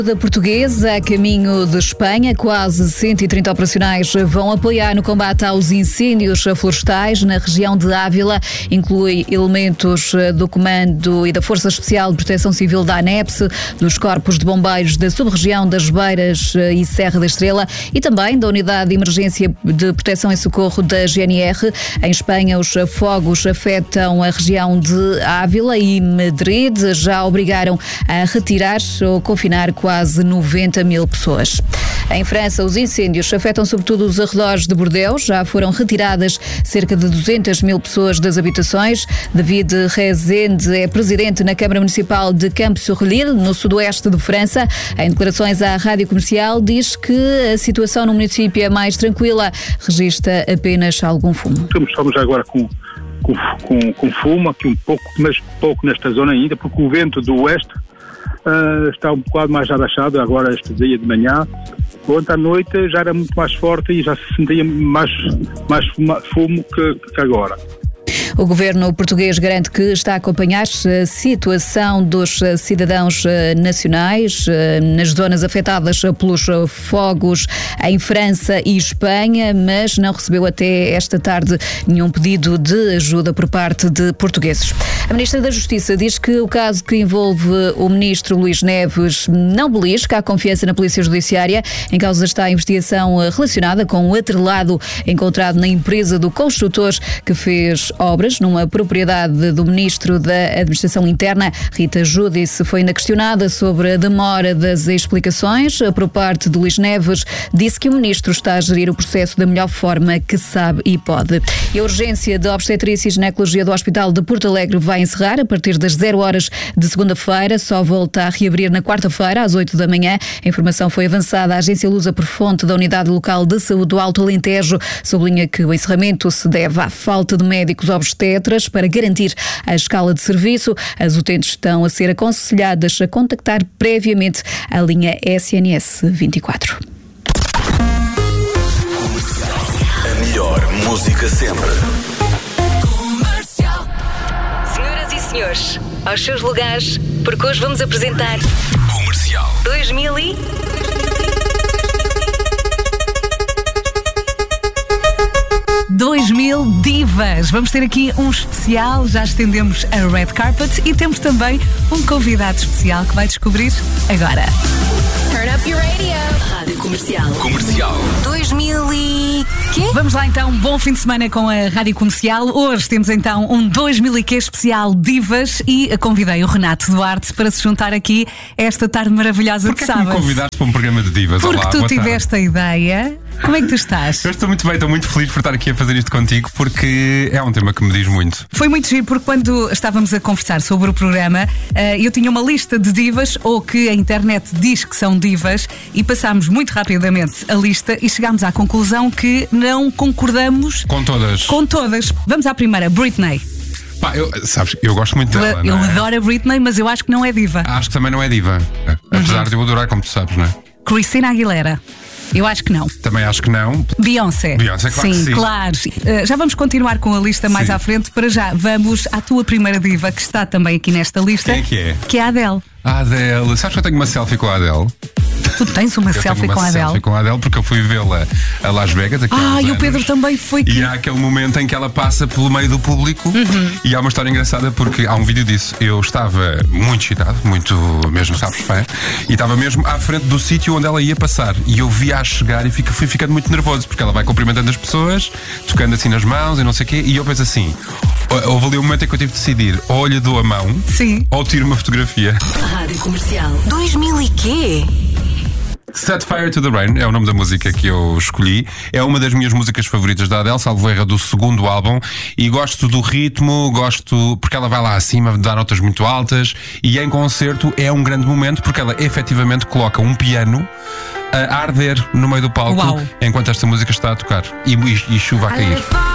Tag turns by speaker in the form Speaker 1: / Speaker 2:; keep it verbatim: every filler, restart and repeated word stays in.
Speaker 1: Da portuguesa, a caminho de Espanha, quase cento e trinta operacionais vão apoiar no combate aos incêndios florestais na região de Ávila. Inclui elementos do Comando e da Força Especial de Proteção Civil da ANEPS, dos Corpos de Bombeiros da sub-região das Beiras e Serra da Estrela e também da Unidade de Emergência de Proteção e Socorro da G N R. Em Espanha, os fogos afetam a região de Ávila e Madrid. Já obrigaram a retirar ou confinar quase quase noventa mil pessoas. Em França, os incêndios afetam sobretudo os arredores de Bordeaux. Já foram retiradas cerca de duzentas mil pessoas das habitações. David Rezende é presidente na Câmara Municipal de Campos-sur-Lille, no sudoeste de França. Em declarações à Rádio Comercial, diz que a situação no município é mais tranquila, registra apenas algum fumo.
Speaker 2: Estamos agora com, com, com, com fumo, aqui um pouco, mas pouco nesta zona ainda, porque o vento do oeste Uh, está um bocado mais abaixado agora este dia de manhã. Ontem à noite já era muito mais forte e já se sentia mais, mais fumo que, que agora.
Speaker 1: O governo português garante que está a acompanhar a situação dos cidadãos nacionais nas zonas afetadas pelos fogos em França e Espanha, mas não recebeu até esta tarde nenhum pedido de ajuda por parte de portugueses. A Ministra da Justiça diz que o caso que envolve o Ministro Luís Neves não belisca a confiança na Polícia Judiciária. Em causa está a investigação relacionada com o atrelado encontrado na empresa do construtor que fez obras numa propriedade do Ministro da Administração Interna. Rita Giudice foi ainda questionada sobre a demora das explicações por parte de Luís Neves. Disse que o Ministro está a gerir o processo da melhor forma que sabe e pode. E a urgência de obstetrícia e ginecologia do Hospital de Porto Alegre vai encerrar a partir das zero horas de segunda-feira. Só volta a reabrir na quarta-feira, às oito da manhã. A informação foi avançada à agência Lusa por fonte da Unidade Local de Saúde do Alto Alentejo. Sublinha que o encerramento se deve à falta de médicos obstetras para garantir a escala de serviço. As utentes estão a ser aconselhadas a contactar previamente a linha S N S vinte e quatro.
Speaker 3: A melhor música sempre.
Speaker 4: Senhoras e senhores, aos seus lugares, porque hoje vamos apresentar
Speaker 3: Comercial
Speaker 4: dois mil e...
Speaker 5: dois mil divas. Vamos ter aqui um especial, já estendemos a red carpet e temos também um convidado especial que vai descobrir agora.
Speaker 4: Turn up your radio. Rádio Comercial.
Speaker 3: Comercial
Speaker 4: dois mil e... quê?
Speaker 5: Vamos lá então, bom fim de semana com a Rádio Comercial. Hoje temos então um dois mil e quê especial divas e convidei o Renato Duarte para se juntar aqui esta tarde maravilhosa
Speaker 6: Porquê
Speaker 5: de sábado.
Speaker 6: Porquê que me convidaste para um programa de divas?
Speaker 5: Porque
Speaker 6: Olá,
Speaker 5: tu
Speaker 6: boa
Speaker 5: tiveste
Speaker 6: tarde.
Speaker 5: a ideia. Como é que tu estás?
Speaker 6: Eu estou muito bem, estou muito feliz por estar aqui a fazer isto contigo, porque é um tema que me diz muito.
Speaker 5: Foi muito giro, porque quando estávamos a conversar sobre o programa, eu tinha uma lista de divas, ou que a internet diz que são divas, e passámos muito rapidamente a lista e chegámos à conclusão que não concordamos
Speaker 6: Com todas.
Speaker 5: com todas. Vamos à primeira, Britney.
Speaker 6: Pá, eu, sabes, eu gosto muito dela,
Speaker 5: Eu
Speaker 6: não é?
Speaker 5: adoro a Britney, mas eu acho que não é diva.
Speaker 6: Acho que também não é diva. Apesar de eu adorar, como tu sabes, não é?
Speaker 5: Christina Aguilera. Eu acho que não.
Speaker 6: Também acho que não.
Speaker 5: Beyoncé.
Speaker 6: Beyoncé, claro
Speaker 5: sim,
Speaker 6: que sim.
Speaker 5: claro. Uh, já vamos continuar com a lista mais
Speaker 6: Sim.
Speaker 5: à frente. Para já, vamos à tua primeira diva, que está também aqui nesta lista.
Speaker 6: Quem é que é?
Speaker 5: Que é a Adele.
Speaker 6: A Adele. Sabes que eu tenho uma selfie com a Adele?
Speaker 5: Tu tens uma
Speaker 6: Eu
Speaker 5: selfie
Speaker 6: tenho uma
Speaker 5: com a Adele?
Speaker 6: selfie com a Adele porque eu fui vê-la a Las Vegas aqui há
Speaker 5: Ah,
Speaker 6: uns
Speaker 5: e o Pedro
Speaker 6: anos.
Speaker 5: também foi que...
Speaker 6: E há aquele momento em que ela passa pelo meio do público.
Speaker 5: Uhum.
Speaker 6: E há uma história engraçada porque há um vídeo disso. Eu estava muito excitado, muito mesmo, sabes, fã. E estava mesmo à frente do sítio onde ela ia passar. E eu vi-a chegar e fico, fui ficando muito nervoso porque ela vai cumprimentando as pessoas, tocando assim nas mãos e não sei o quê. E eu penso assim: houve ali um momento em que eu tive de decidir, ou lhe dou a mão,
Speaker 5: Sim.
Speaker 6: ou tiro uma fotografia.
Speaker 4: Rádio Comercial. dois mil e quê?
Speaker 6: Set Fire to the Rain é o nome da música que eu escolhi. É uma das minhas músicas favoritas da Adele, salvo erro, do segundo álbum. E gosto do ritmo, gosto porque ela vai lá acima, dá notas muito altas. E em concerto é um grande momento porque ela efetivamente coloca um piano a arder no meio do palco.
Speaker 5: Uau.
Speaker 6: Enquanto esta música está a tocar. E, e, e chuva a cair.